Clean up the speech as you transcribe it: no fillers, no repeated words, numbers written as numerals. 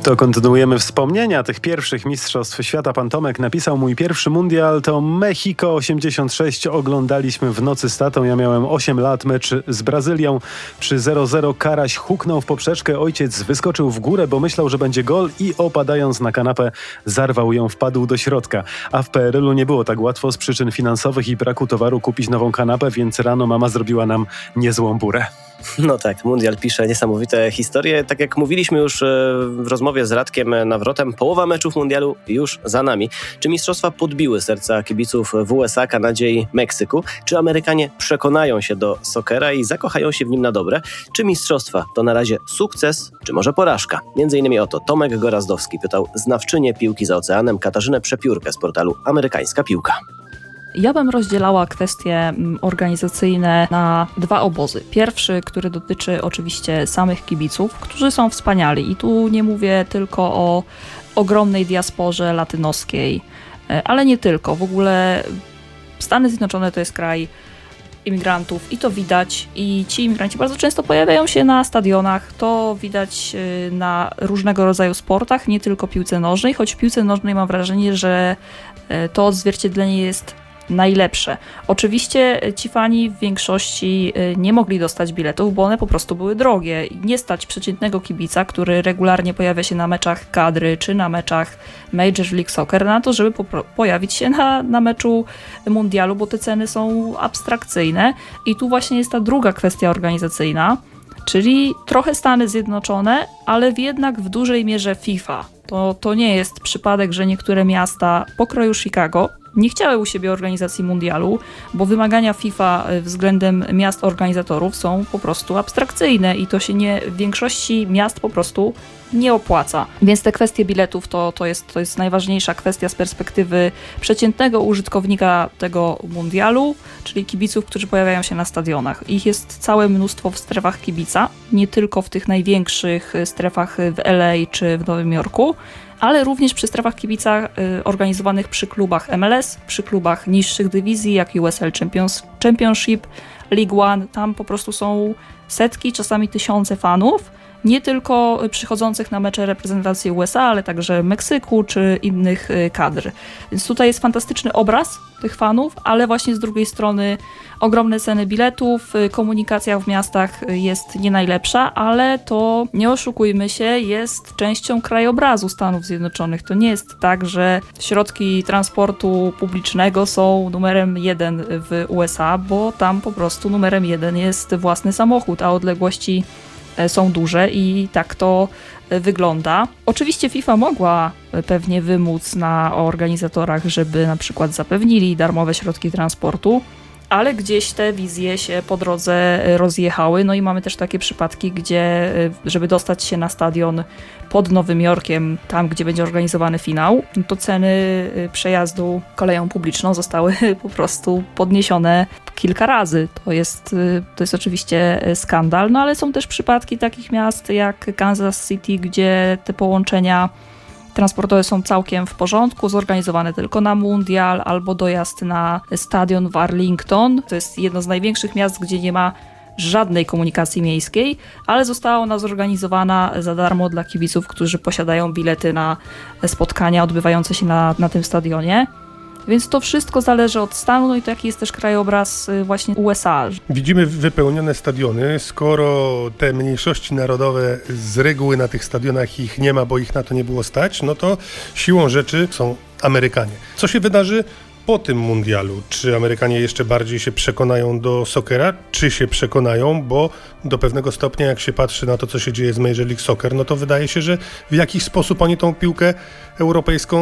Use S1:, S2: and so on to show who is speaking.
S1: To kontynuujemy wspomnienia tych pierwszych mistrzostw świata. Pan Tomek napisał: mój pierwszy mundial to Mexico 86. Oglądaliśmy w nocy z tatą. Ja miałem 8 lat. Mecz z Brazylią. Przy 0-0 Karaś huknął w poprzeczkę. Ojciec wyskoczył w górę, bo myślał, że będzie gol i opadając na kanapę zarwał ją, wpadł do środka. A w PRL-u nie było tak łatwo z przyczyn finansowych i braku towaru kupić nową kanapę, więc rano mama zrobiła nam niezłą burę.
S2: No tak, mundial pisze niesamowite historie. Tak jak mówiliśmy już w rozmowie z Radkiem Nawrotem, połowa meczów mundialu już za nami. Czy mistrzostwa podbiły serca kibiców w USA, Kanadzie i Meksyku? Czy Amerykanie przekonają się do soccera i zakochają się w nim na dobre? Czy mistrzostwa to na razie sukces, czy może porażka? Między innymi o to Tomek Gorazdowski pytał znawczynię piłki za oceanem Katarzynę Przepiórkę z portalu Amerykańska Piłka.
S3: Ja bym rozdzielała kwestie organizacyjne na dwa obozy. Pierwszy, który dotyczy oczywiście samych kibiców, którzy są wspaniali. I tu nie mówię tylko o ogromnej diasporze latynoskiej, ale nie tylko. W ogóle Stany Zjednoczone to jest kraj imigrantów i to widać. I ci imigranci bardzo często pojawiają się na stadionach. To widać na różnego rodzaju sportach, nie tylko piłce nożnej, choć w piłce nożnej mam wrażenie, że to odzwierciedlenie jest najlepsze. Oczywiście ci fani w większości nie mogli dostać biletów, bo one po prostu były drogie. Nie stać przeciętnego kibica, który regularnie pojawia się na meczach kadry czy na meczach Major League Soccer, na to, żeby pojawić się na meczu mundialu, bo te ceny są abstrakcyjne. I tu właśnie jest ta druga kwestia organizacyjna, czyli trochę Stany Zjednoczone, ale jednak w dużej mierze FIFA. To nie jest przypadek, że niektóre miasta pokroju Chicago nie chciały u siebie organizacji mundialu, bo wymagania FIFA względem miast organizatorów są po prostu abstrakcyjne i to się w większości miast po prostu nie opłaca. Więc te kwestie biletów to jest najważniejsza kwestia z perspektywy przeciętnego użytkownika tego mundialu, czyli kibiców, którzy pojawiają się na stadionach. Ich jest całe mnóstwo w strefach kibica, nie tylko w tych największych strefach w LA czy w Nowym Jorku, ale również przy strefach kibica organizowanych przy klubach MLS, przy klubach niższych dywizji jak USL Championship, League One. Tam po prostu są setki, czasami tysiące fanów, nie tylko przychodzących na mecze reprezentacji USA, ale także Meksyku czy innych kadr. Więc tutaj jest fantastyczny obraz tych fanów, ale właśnie z drugiej strony ogromne ceny biletów, komunikacja w miastach jest nie najlepsza, ale to, nie oszukujmy się, jest częścią krajobrazu Stanów Zjednoczonych. To nie jest tak, że środki transportu publicznego są numerem 1 w USA, bo tam po prostu numerem 1 jest własny samochód, a odległości są duże i tak to wygląda. Oczywiście FIFA mogła pewnie wymóc na organizatorach, żeby na przykład zapewnili darmowe środki transportu, ale gdzieś te wizje się po drodze rozjechały. No i mamy też takie przypadki, gdzie żeby dostać się na stadion pod Nowym Jorkiem, tam gdzie będzie organizowany finał, to ceny przejazdu koleją publiczną zostały po prostu podniesione kilka razy. To jest oczywiście skandal, no ale są też przypadki takich miast jak Kansas City, gdzie te połączenia transportowe są całkiem w porządku, zorganizowane tylko na mundial, albo dojazd na stadion w Arlington. To jest jedno z największych miast, gdzie nie ma żadnej komunikacji miejskiej, ale została ona zorganizowana za darmo dla kibiców, którzy posiadają bilety na spotkania odbywające się na tym stadionie. Więc to wszystko zależy od stanu, no i taki jest też krajobraz właśnie USA.
S4: Widzimy wypełnione stadiony. Skoro te mniejszości narodowe z reguły na tych stadionach ich nie ma, bo ich na to nie było stać, no to siłą rzeczy są Amerykanie. Co się wydarzy po tym mundialu? Czy Amerykanie jeszcze bardziej się przekonają do soccera? Czy się przekonają? Bo do pewnego stopnia, jak się patrzy na to, co się dzieje z Major League Soccer, no to wydaje się, że w jakiś sposób oni tą piłkę europejską